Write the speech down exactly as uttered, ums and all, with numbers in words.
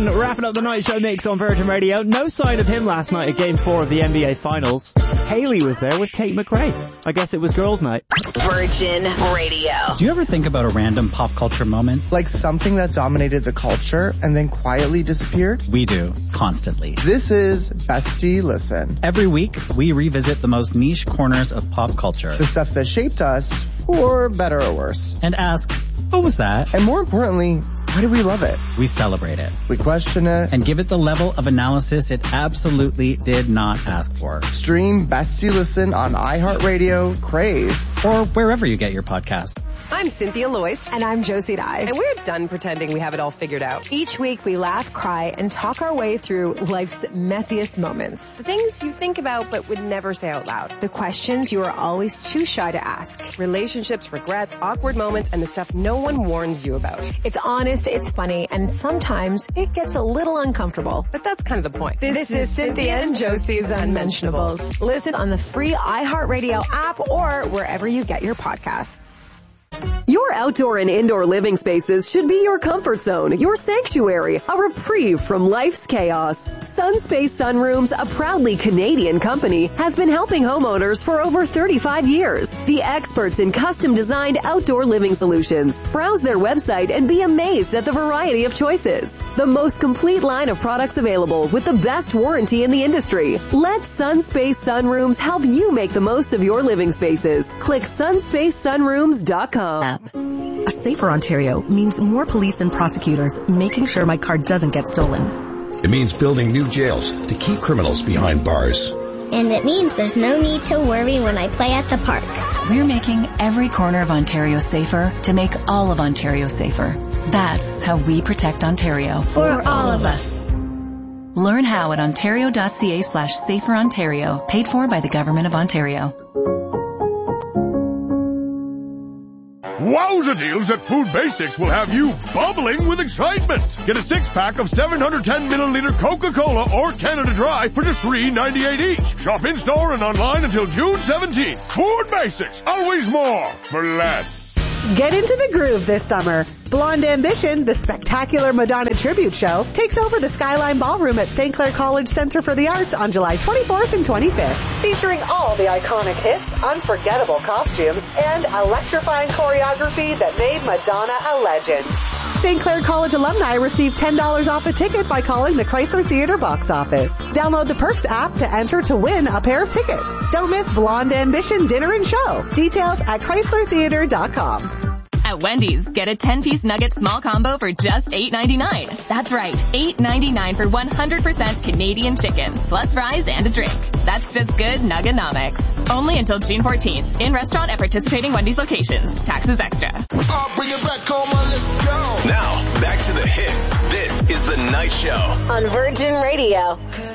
wrapping up the night show mix on Virgin Radio. No sign of him last night at Game four of the N B A Finals. Haley was there with Tate McRae. I guess it was girls' night. Virgin Radio. Do you ever think about a random pop culture moment? Like something that dominated the culture and then quietly disappeared? We do, constantly. This is Bestie Listen. Every week, we revisit the most niche corners of pop culture. The stuff that shaped us, for better or worse. And ask, what was that? And more importantly, why do we love it? We celebrate it. We question it. And give it the level of analysis it absolutely did not ask for. Stream Bestie Listen on iHeartRadio, Crave, or wherever you get your podcast. I'm Cynthia Loyce. And I'm Josie Dye. And we're done pretending we have it all figured out. Each week we laugh, cry, and talk our way through life's messiest moments. The things you think about but would never say out loud. The questions you are always too shy to ask. Relationships, regrets, awkward moments, and the stuff no one warns you about. It's honest, it's funny, and sometimes it gets a little uncomfortable. But that's kind of the point. This, this is Cynthia and Josie's Unmentionables. Listen on the free iHeartRadio app or wherever you get your podcasts. Your outdoor and indoor living spaces should be your comfort zone, your sanctuary, a reprieve from life's chaos. Sunspace Sunrooms, a proudly Canadian company, has been helping homeowners for over thirty-five years. The experts in custom-designed outdoor living solutions. Browse their website and be amazed at the variety of choices. The most complete line of products available with the best warranty in the industry. Let Sunspace Sunrooms help you make the most of your living spaces. Click sunspace sunrooms dot com. A safer Ontario means more police and prosecutors making sure my car doesn't get stolen. It means building new jails to keep criminals behind bars. And it means there's no need to worry when I play at the park. We're making every corner of Ontario safer to make all of Ontario safer. That's how we protect Ontario. For all of us. Learn how at ontario.ca slash safer Ontario, paid for by the Government of Ontario. Wowza deals at Food Basics will have you bubbling with excitement. Get a six-pack of seven hundred ten milliliter Coca-Cola or Canada Dry for just three ninety-eight each. Shop in-store and online until June seventeenth. Food Basics, always more for less. Get into the groove this summer. Blonde Ambition, the spectacular Madonna tribute show, takes over the Skyline Ballroom at Saint Clair College Center for the Arts on July twenty-fourth and twenty-fifth. Featuring all the iconic hits, unforgettable costumes, and electrifying choreography that made Madonna a legend. Saint Clair College alumni receive ten dollars off a ticket by calling the Chrysler Theater box office. Download the Perks app to enter to win a pair of tickets. Don't miss Blonde Ambition Dinner and Show. Details at chrysler theater dot com. At Wendy's, get a ten-piece nugget small combo for just eight ninety-nine. That's right, eight ninety-nine for one hundred percent Canadian chicken, plus fries and a drink. That's just good Nugganomics. Only until June fourteenth. In restaurant at participating Wendy's locations. Taxes extra. I'll bring it back home, let's go. Now, back to the hits. This is The Night Show. On Virgin Radio.